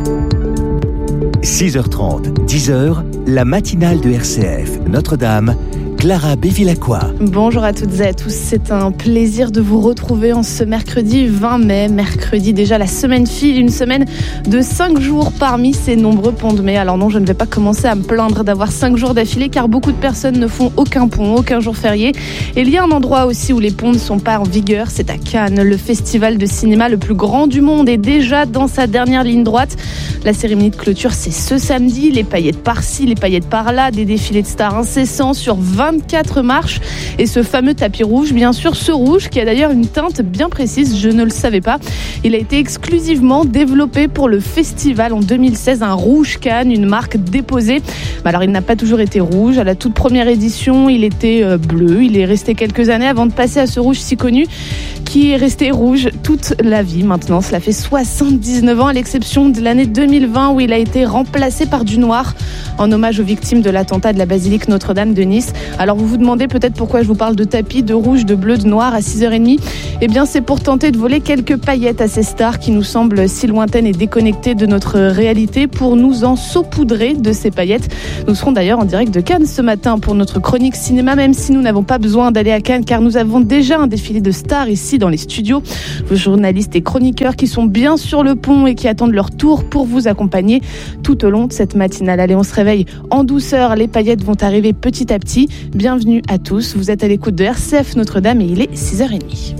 6h30, 10h, la matinale de RCF Notre-Dame, Clara Bévilacqua. Bonjour à toutes et à tous, c'est un plaisir de vous retrouver en ce mercredi 20 mai. Mercredi déjà, la semaine file, une semaine de 5 jours parmi ces nombreux ponts de mai. Alors non, je ne vais pas commencer à me plaindre d'avoir 5 jours d'affilée car beaucoup de personnes ne font aucun pont, aucun jour férié. Et il y a un endroit aussi où les ponts ne sont pas en vigueur, c'est à Cannes. Le festival de cinéma le plus grand du monde est déjà dans sa dernière ligne droite. La cérémonie de clôture, c'est ce samedi. Les paillettes par-ci, les paillettes par-là, des défilés de stars incessants sur 24 marches. Et ce fameux tapis rouge, bien sûr, ce rouge qui a d'ailleurs une teinte bien précise, je ne le savais pas. Il a été exclusivement développé pour le festival en 2016, un rouge Cannes, une marque déposée. Alors il n'a pas toujours été rouge. À la toute première édition, il était bleu. Il est resté quelques années avant de passer à ce rouge si connu qui est resté rouge toute la vie. Maintenant, cela fait 79 ans, à l'exception de l'année 2020 où il a été remplacé par du noir en hommage aux victimes de l'attentat de la basilique Notre-Dame de Nice. Alors vous vous demandez peut-être pourquoi je vous parle de tapis, de rouge, de bleu, de noir à 6h30. Eh bien c'est pour tenter de voler quelques paillettes à ces stars qui nous semblent si lointaines et déconnectées de notre réalité pour nous en saupoudrer de ces paillettes. Nous serons d'ailleurs en direct de Cannes ce matin pour notre chronique cinéma, même si nous n'avons pas besoin d'aller à Cannes car nous avons déjà un défilé de stars ici dans les studios. Vos journalistes et chroniqueurs qui sont bien sur le pont et qui attendent leur tour pour vous accompagner tout au long de cette matinale. Allez, on se réveille en douceur, les paillettes vont arriver petit à petit. Bienvenue à tous, vous êtes à l'écoute de RCF Notre-Dame et il est 6h30.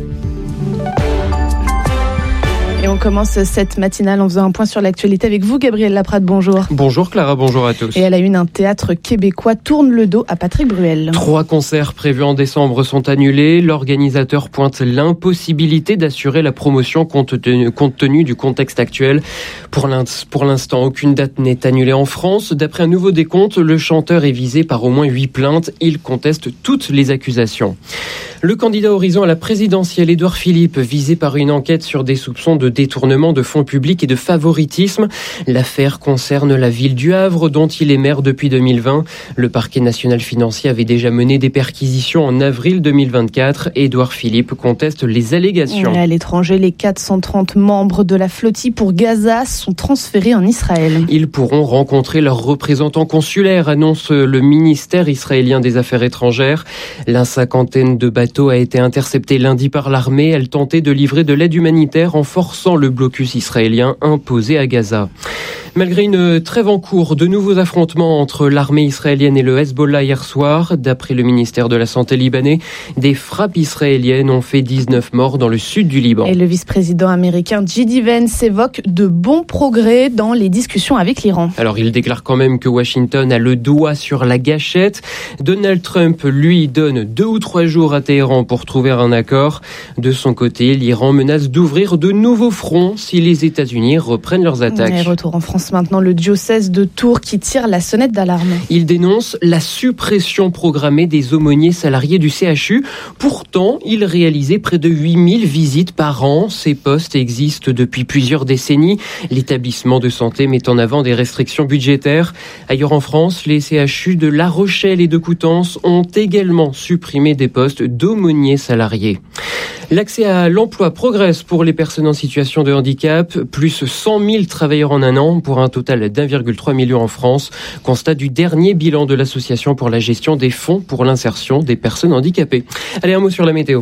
Et on commence cette matinale en faisant un point sur l'actualité avec vous, Gabriel Laprade, bonjour. Bonjour Clara, bonjour à tous. Et à la une, un théâtre québécois tourne le dos à Patrick Bruel. 3 concerts prévus en décembre sont annulés. L'organisateur pointe l'impossibilité d'assurer la promotion compte tenu du contexte actuel. Pour l'instant, aucune date n'est annulée en France. D'après un nouveau décompte, le chanteur est visé par au moins 8 plaintes. Il conteste toutes les accusations. Le candidat Horizon à la présidentielle, Édouard Philippe, visé par une enquête sur des soupçons de détournement de fonds publics et de favoritisme. L'affaire concerne la ville du Havre, dont il est maire depuis 2020. Le parquet national financier avait déjà mené des perquisitions en avril 2024. Édouard Philippe conteste les allégations. À l'étranger, les 430 membres de la flottille pour Gaza sont transférés en Israël. Ils pourront rencontrer leurs représentants consulaires, annonce le ministère israélien des Affaires étrangères. La cinquantaine de bateaux a été interceptée lundi par l'armée. Elle tentait de livrer de l'aide humanitaire en forçant le blocus israélien imposé à Gaza. Malgré une trêve en cours, de nouveaux affrontements entre l'armée israélienne et le Hezbollah hier soir. D'après le ministère de la Santé libanais, des frappes israéliennes ont fait 19 morts dans le sud du Liban. Et le vice-président américain J.D. Vance évoque de bons progrès dans les discussions avec l'Iran. Alors il déclare quand même que Washington a le doigt sur la gâchette. Donald Trump, lui, donne 2 ou 3 jours à Téhéran pour trouver un accord. De son côté, l'Iran menace d'ouvrir de nouveaux fronts si les États-Unis reprennent leurs attaques. Et retour en France maintenant, le diocèse de Tours qui tire la sonnette d'alarme. Il dénonce la suppression programmée des aumôniers salariés du CHU. Pourtant, il réalisait près de 8000 visites par an. Ces postes existent depuis plusieurs décennies. L'établissement de santé met en avant des restrictions budgétaires. Ailleurs en France, les CHU de La Rochelle et de Coutances ont également supprimé des postes d'aumôniers salariés. L'accès à l'emploi progresse pour les personnes en situation de handicap, plus 100 000 travailleurs en un an pour un total d'1,3 million en France. Constat du dernier bilan de l'Association pour la gestion des fonds pour l'insertion des personnes handicapées. Allez, un mot sur la météo.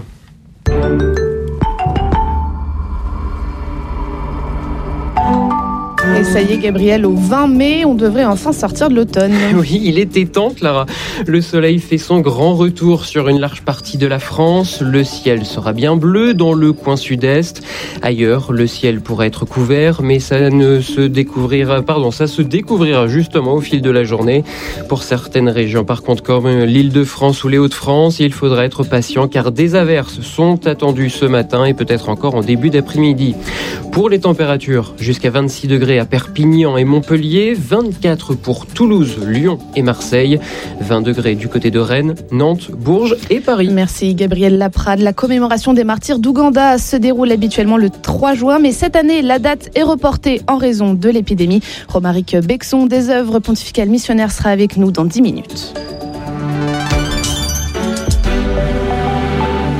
Et ça y est, Gabriel, au 20 mai, on devrait enfin sortir de l'automne. Oui, il était temps, Clara. Le soleil fait son grand retour sur une large partie de la France. Le ciel sera bien bleu dans le coin sud-est. Ailleurs, le ciel pourrait être couvert, mais ça se découvrira justement au fil de la journée. Pour certaines régions, par contre, comme l'Île-de-France ou les Hauts-de-France, il faudra être patient car des averses sont attendues ce matin et peut-être encore en début d'après-midi. Pour les températures, jusqu'à 26 degrés à Perpignan et Montpellier, 24 pour Toulouse, Lyon et Marseille, 20 degrés du côté de Rennes, Nantes, Bourges et Paris. Merci Gabriel Laprade. La commémoration des martyrs d'Ouganda se déroule habituellement le 3 juin, mais cette année, la date est reportée en raison de l'épidémie. Romaric Bexon des œuvres pontificales missionnaires sera avec nous dans 10 minutes.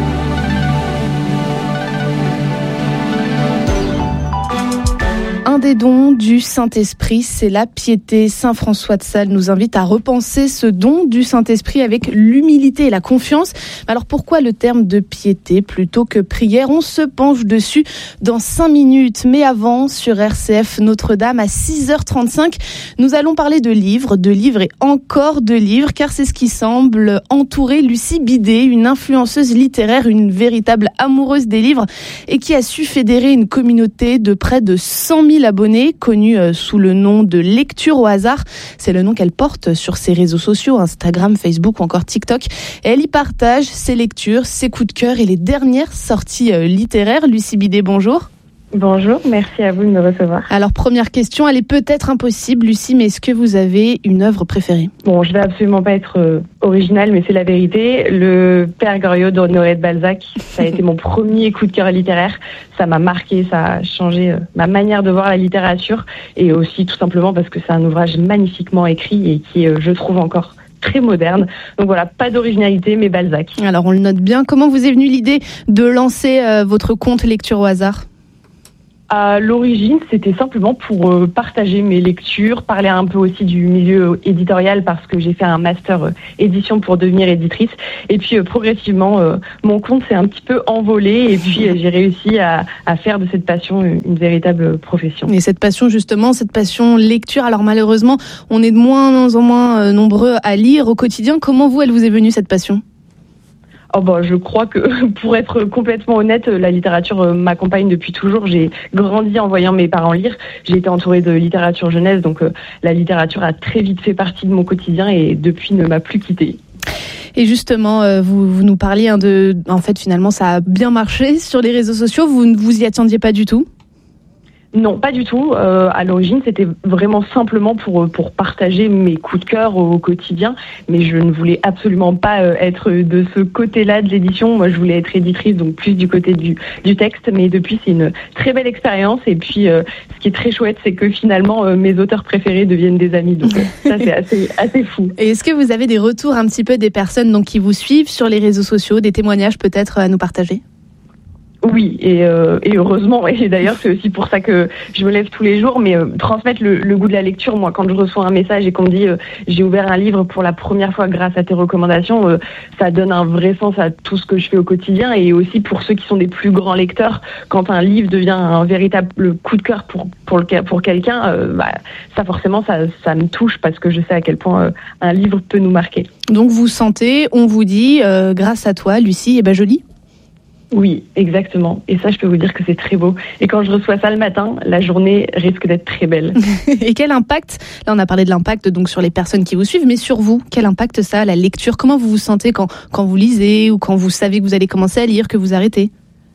Un des des dons du Saint-Esprit, c'est la piété. Saint François de Sales nous invite à repenser ce don du Saint-Esprit avec l'humilité et la confiance. Alors pourquoi le terme de piété plutôt que prière? On se penche dessus dans 5 minutes. Mais avant, sur RCF Notre-Dame à 6h35, nous allons parler de livres et encore de livres, car c'est ce qui semble entourer Lucie Bidet, une influenceuse littéraire, une véritable amoureuse des livres et qui a su fédérer une communauté de près de 100 000 abonnés, connue sous le nom de Lecture au hasard. C'est le nom qu'elle porte sur ses réseaux sociaux, Instagram, Facebook ou encore TikTok. Et elle y partage ses lectures, ses coups de cœur et les dernières sorties littéraires. Lucie Bidet, bonjour. Bonjour, merci à vous de me recevoir. Alors première question, elle est peut-être impossible, Lucie, mais est-ce que vous avez une œuvre préférée? Bon, je vais absolument pas être originale, mais c'est la vérité. Le Père Goriot d'Honoré de Balzac, ça a été mon premier coup de cœur littéraire. Ça m'a marqué, ça a changé ma manière de voir la littérature, et aussi tout simplement parce que c'est un ouvrage magnifiquement écrit et qui est, je trouve, encore très moderne. Donc voilà, pas d'originalité, mais Balzac. Alors on le note bien. Comment vous est venue l'idée de lancer votre compte Lecture au hasard? À l'origine, c'était simplement pour partager mes lectures, parler un peu aussi du milieu éditorial parce que j'ai fait un master édition pour devenir éditrice. Et puis progressivement, mon compte s'est un petit peu envolé et puis j'ai réussi à faire de cette passion une véritable profession. Et cette passion justement, cette passion lecture, alors malheureusement, on est de moins en moins nombreux à lire au quotidien. Comment elle vous est venue cette passion ? Je crois que, pour être complètement honnête, la littérature m'accompagne depuis toujours. J'ai grandi en voyant mes parents lire. J'ai été entourée de littérature jeunesse, donc la littérature a très vite fait partie de mon quotidien et depuis ne m'a plus quittée. Et justement, vous nous parliez en fait, finalement, ça a bien marché sur les réseaux sociaux. Vous ne vous y attendiez pas du tout ? Non, pas du tout. À l'origine, c'était vraiment simplement pour partager mes coups de cœur au quotidien. Mais je ne voulais absolument pas être de ce côté-là de l'édition. Moi, je voulais être éditrice, donc plus du côté du texte. Mais depuis, c'est une très belle expérience. Et puis, ce qui est très chouette, c'est que finalement, mes auteurs préférés deviennent des amis. Donc, ça, c'est assez fou. Et est-ce que vous avez des retours un petit peu des personnes donc, qui vous suivent sur les réseaux sociaux, des témoignages peut-être à nous partager ? Oui, et heureusement, et d'ailleurs c'est aussi pour ça que je me lève tous les jours, mais transmettre le goût de la lecture, moi quand je reçois un message et qu'on me dit j'ai ouvert un livre pour la première fois grâce à tes recommandations, ça donne un vrai sens à tout ce que je fais au quotidien, et aussi pour ceux qui sont des plus grands lecteurs, quand un livre devient un véritable coup de cœur pour quelqu'un, ça forcément ça me touche parce que je sais à quel point un livre peut nous marquer. Donc vous sentez, on vous dit, grâce à toi Lucie, je lis. Oui, exactement. Et ça, je peux vous dire que c'est très beau. Et quand je reçois ça le matin, la journée risque d'être très belle. Et quel impact, là on a parlé de l'impact donc sur les personnes qui vous suivent, mais sur vous, quel impact ça a, la lecture? Comment vous vous sentez quand vous lisez ou quand vous savez que vous allez commencer à lire, que vous arrêtez?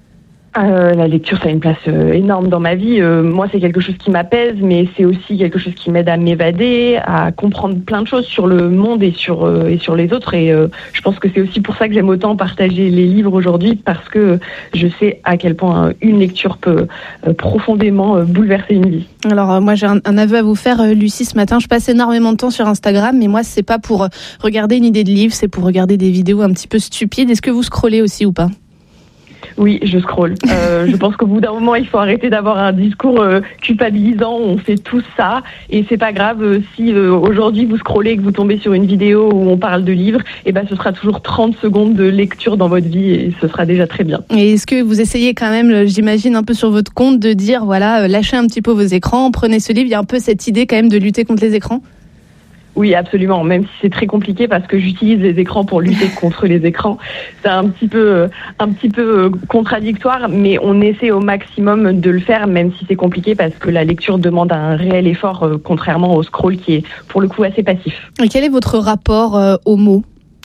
La lecture, ça a une place énorme dans ma vie. Moi, c'est quelque chose qui m'apaise, mais c'est aussi quelque chose qui m'aide à m'évader, à comprendre plein de choses sur le monde et sur les autres. Et je pense que c'est aussi pour ça que j'aime autant partager les livres aujourd'hui, parce que je sais à quel point une lecture peut profondément bouleverser une vie. Alors moi, j'ai un aveu à vous faire, Lucie. Ce matin, je passe énormément de temps sur Instagram, mais moi, c'est pas pour regarder une idée de livre, c'est pour regarder des vidéos un petit peu stupides. Est-ce que vous scrollez aussi ou pas ? Oui, je scrolle. Je pense qu'au bout d'un moment, il faut arrêter d'avoir un discours culpabilisant. On fait tout ça et c'est pas grave si aujourd'hui vous scrollez et que vous tombez sur une vidéo où on parle de livres, ce sera toujours 30 secondes de lecture dans votre vie et ce sera déjà très bien. Et est-ce que vous essayez quand même, j'imagine un peu sur votre compte, de dire lâchez un petit peu vos écrans, prenez ce livre, il y a un peu cette idée quand même de lutter contre les écrans ? Oui, absolument, même si c'est très compliqué parce que j'utilise les écrans pour lutter contre les écrans. C'est un petit peu contradictoire, mais on essaie au maximum de le faire, même si c'est compliqué parce que la lecture demande un réel effort, contrairement au scroll qui est pour le coup assez passif. Et quel est votre rapport aux mots, Lucie ?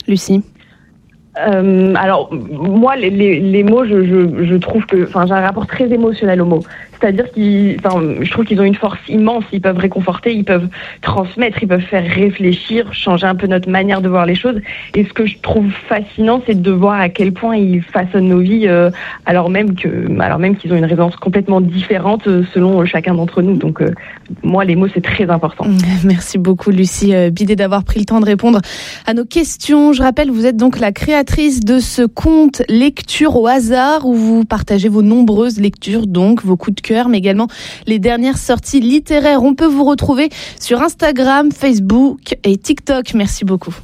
Alors moi les mots je trouve que j'ai un rapport très émotionnel aux mots, c'est-à-dire je trouve qu'ils ont une force immense, ils peuvent réconforter, ils peuvent transmettre, ils peuvent faire réfléchir, changer un peu notre manière de voir les choses, et ce que je trouve fascinant c'est de voir à quel point ils façonnent nos vies alors même qu'ils ont une résonance complètement différente selon chacun d'entre nous, donc moi les mots c'est très important. Merci beaucoup Lucie Bidet d'avoir pris le temps de répondre à nos questions. Je rappelle, vous êtes donc la créatrice de ce compte Lecture au hasard où vous partagez vos nombreuses lectures, donc vos coups de cœur cœur, mais également les dernières sorties littéraires. On peut vous retrouver sur Instagram, Facebook et TikTok. Merci beaucoup.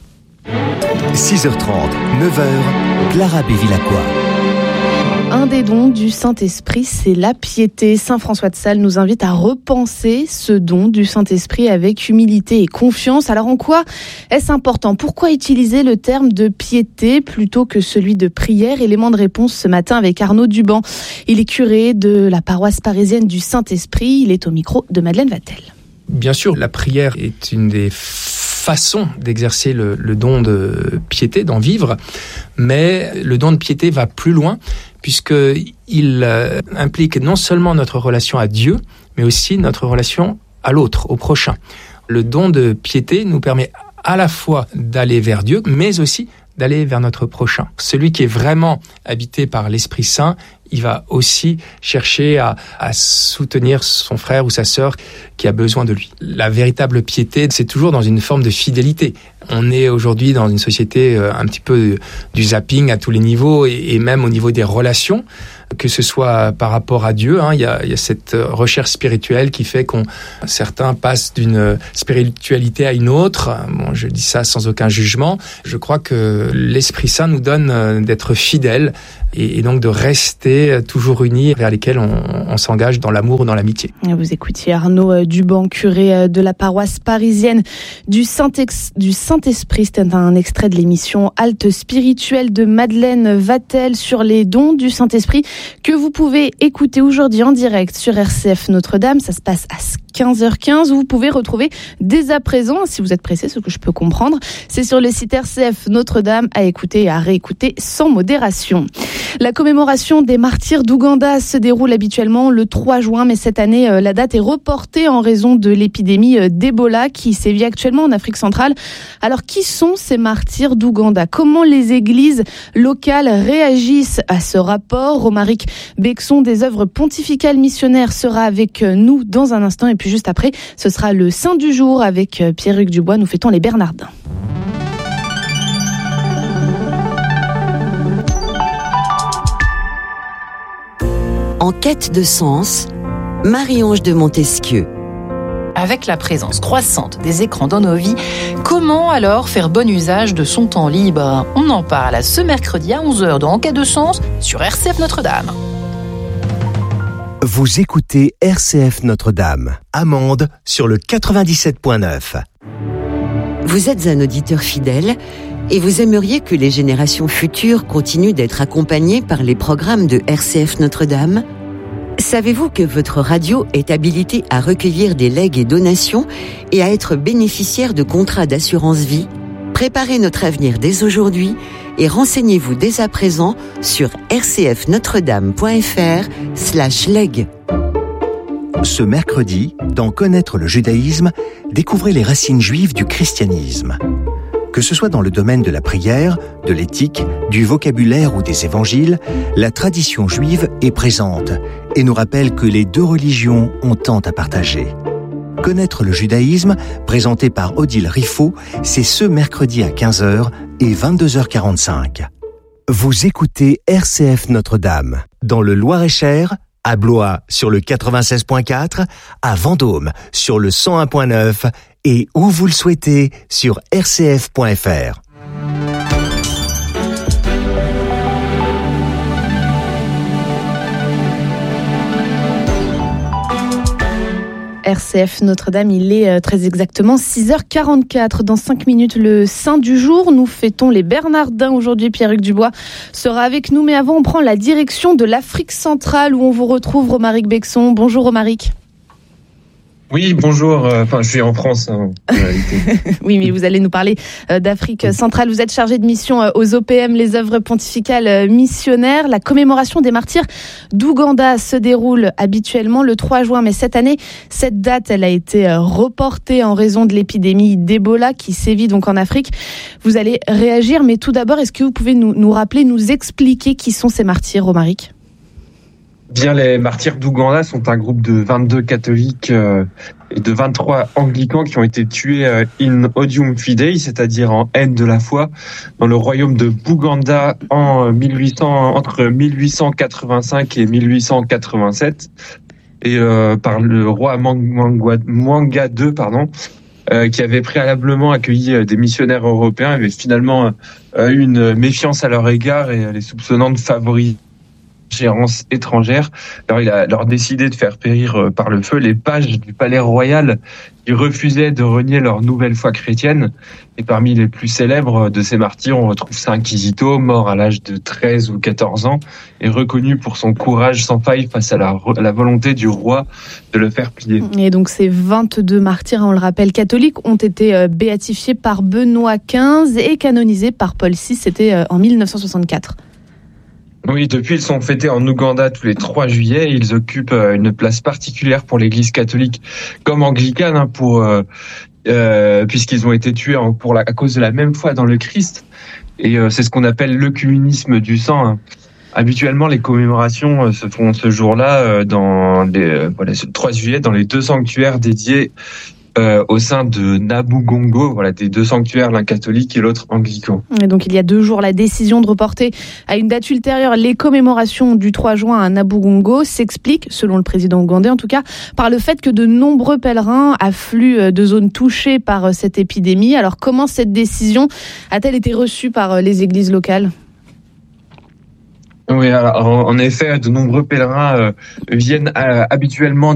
6h30, 9h, Clara Bévilacqua. Un des dons du Saint-Esprit, c'est la piété. Saint François de Sales nous invite à repenser ce don du Saint-Esprit avec humilité et confiance. Alors en quoi est-ce important ? Pourquoi utiliser le terme de piété plutôt que celui de prière ? Élément de réponse ce matin avec Arnaud Duban. Il est curé de la paroisse parisienne du Saint-Esprit. Il est au micro de Madeleine Vatel. Bien sûr, la prière est une des façon d'exercer le don de piété, d'en vivre, mais le don de piété va plus loin puisqu'il implique non seulement notre relation à Dieu, mais aussi notre relation à l'autre, au prochain. Le don de piété nous permet à la fois d'aller vers Dieu, mais aussi d'aller vers notre prochain. Celui qui est vraiment habité par l'Esprit Saint, il va aussi chercher à soutenir son frère ou sa sœur qui a besoin de lui. La véritable piété, c'est toujours dans une forme de fidélité. On est aujourd'hui dans une société un petit peu du zapping à tous les niveaux et même au niveau des relations, que ce soit par rapport à Dieu. Il y a cette recherche spirituelle qui fait certains passent d'une spiritualité à une autre. Bon, je dis ça sans aucun jugement. Je crois que l'Esprit Saint nous donne d'être fidèles et donc de rester toujours unis vers lesquels on s'engage dans l'amour ou dans l'amitié. Vous écoutiez Arnaud Duban, curé de la paroisse parisienne du Saint-Esprit. C'était un extrait de l'émission Halte spirituelle de Madeleine Vatel sur les dons du Saint-Esprit que vous pouvez écouter aujourd'hui en direct sur RCF Notre-Dame. Ça se passe à 15h15. Vous pouvez retrouver dès à présent, si vous êtes pressé, ce que je peux comprendre, c'est sur le site RCF Notre-Dame à écouter et à réécouter sans modération. La commémoration des martyrs d'Ouganda se déroule habituellement le 3 juin, mais cette année, la date est reportée en raison de l'épidémie d'Ebola qui sévit actuellement en Afrique centrale. Alors, qui sont ces martyrs d'Ouganda ? Comment les églises locales réagissent à ce rapport ? Romaric Bexon des œuvres pontificales missionnaires sera avec nous dans un instant. Et puis juste après, ce sera le Saint du jour avec Pierre-Hugues Dubois. Nous fêtons les Bernardins. En quête de sens, Marie-Ange de Montesquieu. Avec la présence croissante des écrans dans nos vies, comment alors faire bon usage de son temps libre ? On en parle ce mercredi à 11h dans En quête de sens sur RCF Notre-Dame. Vous écoutez RCF Notre-Dame. Amande sur le 97.9. Vous êtes un auditeur fidèle et vous aimeriez que les générations futures continuent d'être accompagnées par les programmes de RCF Notre-Dame ? Savez-vous que votre radio est habilitée à recueillir des legs et donations et à être bénéficiaire de contrats d'assurance vie ? Préparez notre avenir dès aujourd'hui et renseignez-vous dès à présent sur rcfnotredame.fr/leg. Ce mercredi, dans Connaître le judaïsme, découvrez les racines juives du christianisme. Que ce soit dans le domaine de la prière, de l'éthique, du vocabulaire ou des évangiles, la tradition juive est présente et nous rappelle que les deux religions ont tant à partager. Connaître le judaïsme, présenté par Odile Riffaut, c'est ce mercredi à 15h et 22h45. Vous écoutez RCF Notre-Dame, dans le Loir-et-Cher, à Blois sur le 96.4, à Vendôme sur le 101.9 et où vous le souhaitez sur rcf.fr. RCF Notre-Dame, il est très exactement 6h44. Dans 5 minutes, le Saint du jour. Nous fêtons les Bernardins aujourd'hui. Pierre-Hugues Dubois sera avec nous. Mais avant, on prend la direction de l'Afrique centrale où on vous retrouve Romaric Bexon. Bonjour Romaric. Oui, bonjour. Je suis en France. En réalité. Oui, mais vous allez nous parler d'Afrique centrale. Vous êtes chargé de mission aux OPM, les œuvres pontificales missionnaires. La commémoration des martyrs d'Ouganda se déroule habituellement le 3 juin. Mais cette année, cette date, elle a été reportée en raison de l'épidémie d'Ebola qui sévit donc en Afrique. Vous allez réagir, mais tout d'abord, est-ce que vous pouvez nous rappeler, nous expliquer qui sont ces martyrs, Romaric ? Bien, les martyrs d'Ouganda sont un groupe de 22 catholiques et de 23 anglicans qui ont été tués in odium fidei, c'est-à-dire en haine de la foi, dans le royaume de Bouganda entre 1885 et 1887. et par le roi Mwanga II, qui avait préalablement accueilli des missionnaires européens, avait finalement eu une méfiance à leur égard et les soupçonnant de favoriser ingérence étrangère. Alors il a leur décidé de faire périr par le feu les pages du palais royal qui refusaient de renier leur nouvelle foi chrétienne. Et parmi les plus célèbres de ces martyrs, on retrouve Saint Inquisito, mort à l'âge de 13 ou 14 ans, et reconnu pour son courage sans faille face à la volonté du roi de le faire plier. Et donc ces 22 martyrs, on le rappelle, catholiques, ont été béatifiés par Benoît XV et canonisés par Paul VI, c'était en 1964. Oui, depuis, ils sont fêtés en Ouganda tous les 3 juillet. Ils occupent une place particulière pour l'Église catholique comme anglicane, puisqu'ils ont été tués à cause de la même foi dans le Christ. Et c'est ce qu'on appelle l'œcuménisme du sang. Habituellement, les commémorations se font ce jour-là, ce 3 juillet, dans les 2 sanctuaires dédiés au sein de Nabugongo, des 2 sanctuaires, l'un catholique et l'autre anglican. Et donc il y a 2 jours, la décision de reporter à une date ultérieure les commémorations du 3 juin à Nabugongo s'explique, selon le président ougandais en tout cas, par le fait que de nombreux pèlerins affluent de zones touchées par cette épidémie. Alors comment cette décision a-t-elle été reçue par les églises locales ? Oui, alors, en effet, de nombreux pèlerins viennent habituellement